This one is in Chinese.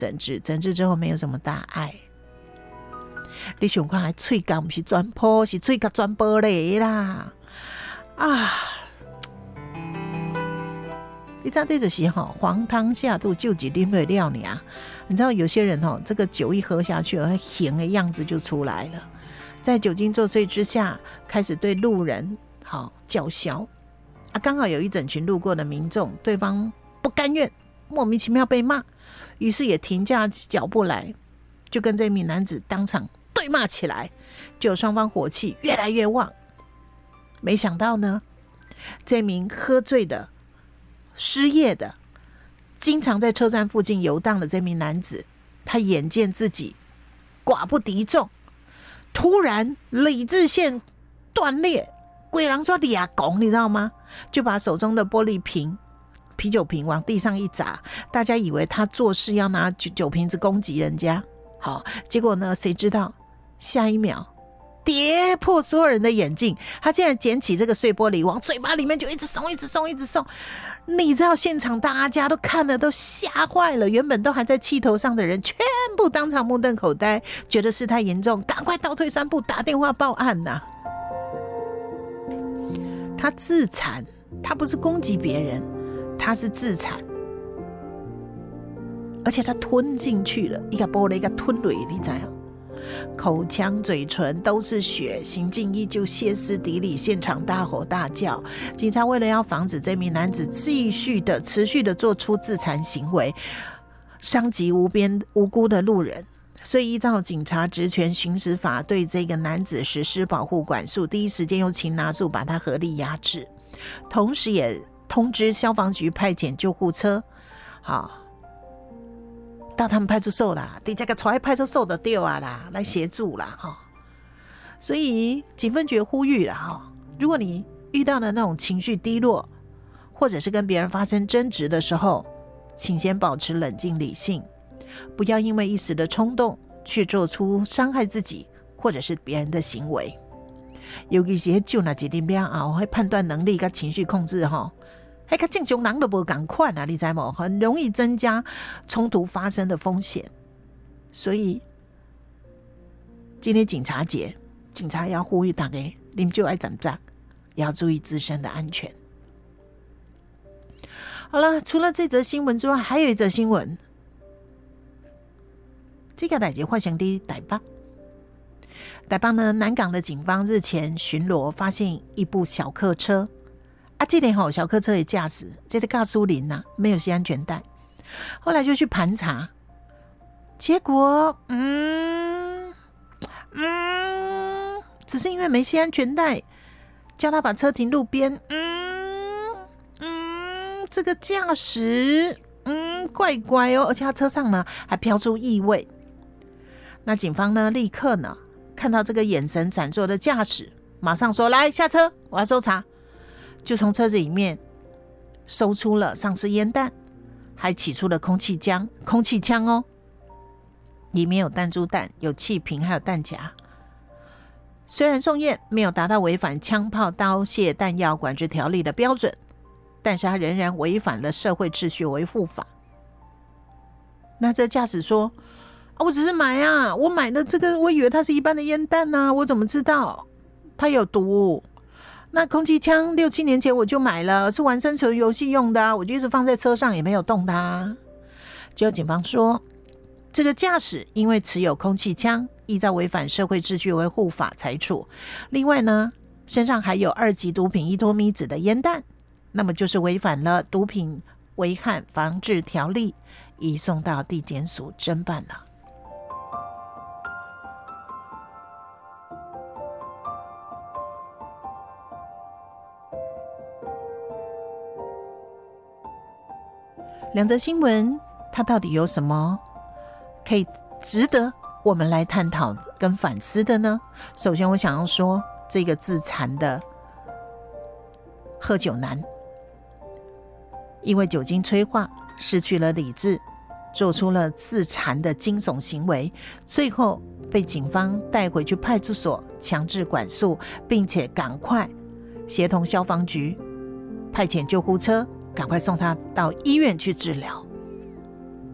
诊治，诊治之后没有什么大碍。你想看，嘴角不是全破，是嘴角全玻璃啦！啊，你知道这就是黄汤下肚就几啉落了呢。你知道有些人这个酒一喝下去，咸的样子就出来了。在酒精作祟之下，开始对路人叫嚣啊！刚好有一整群路过的民众，对方不甘愿，莫名其妙被骂，于是也停下脚步来，就跟这名男子当场对骂起来，就双方火气越来越旺。没想到呢，这名喝醉的、失业的、经常在车站附近游荡的这名男子，他眼见自己寡不敌众，突然理智线断裂，鬼狼说俩拱，你知道吗？就把手中的玻璃瓶、啤酒瓶往地上一砸，大家以为他做事要拿酒瓶子攻击人家。好，结果呢，谁知道下一秒跌破所有人的眼镜，他竟然捡起这个碎玻璃往嘴巴里面就一直送，一直送，一直送。你知道现场大家都看了都吓坏了，原本都还在气头上的人全部当场目瞪口呆，觉得事态严重，赶快倒退3步打电话报案啊。他自残，他不是攻击别人，他是自残，而且他吞进去了，一个玻璃一个吞落，你知道，口腔嘴唇都是血，行径依旧歇斯底里，现场大吼大叫。警察为了要防止这名男子持续的做出自残行为，伤及无辜的路人，所以依照警察职权行使法对这个男子实施保护管束，第一时间用擒拿术把他合力压制，同时也通知消防局派遣救护车，到他们派出所啦，你这个带派出所就对啊啦，来协助啦所以警分局呼吁啦如果你遇到的那种情绪低落，或者是跟别人发生争执的时候，请先保持冷静理性，不要因为一时的冲动去做出伤害自己或者是别人的行为。尤其是酒若一啉了后，判断能力跟情绪控制那跟正常人都不同款啊，你知道吗？很容易增加冲突发生的风险。所以今天警察节，警察要呼吁大家啉酒爱怎样，也要注意自身的安全。好了，除了这则新闻之外，还有一则新闻。这个代志发生在台北。台北呢，南港的警方日前巡逻，发现一部小客车。这个小客车的驾驶，这个驾驶人没有系安全带，后来就去盘查，结果只是因为没系安全带，叫他把车停路边，这个驾驶怪怪而且他车上呢还飘出异味。那警方呢立刻呢看到这个眼神闪烁的驾驶，马上说来下车，我要搜查。就从车子里面搜出了丧尸烟弹，还起出了空气枪里面有弹珠弹、有气瓶还有弹夹。虽然送验没有达到违反枪炮刀械弹药管制条例的标准，但是他仍然违反了社会秩序维护法。那这驾驶说我只是买我买的这个我以为它是一般的烟弹我怎么知道它有毒？那空气枪6、7年前我就买了，是玩生存游戏用的我就一直放在车上也没有动它。结果警方说，这个驾驶因为持有空气枪，依照违反社会秩序维护法裁处。另外呢，身上还有2级毒品1托米酯的烟弹，那么就是违反了毒品危害防治条例，移送到地检署侦办了。两则新闻，它到底有什么可以值得我们来探讨跟反思的呢？首先我想要说，这个自残的喝酒男，因为酒精催化失去了理智，做出了自残的惊悚行为，最后被警方带回去派出所强制管束，并且赶快协同消防局派遣救护车赶快送他到医院去治疗。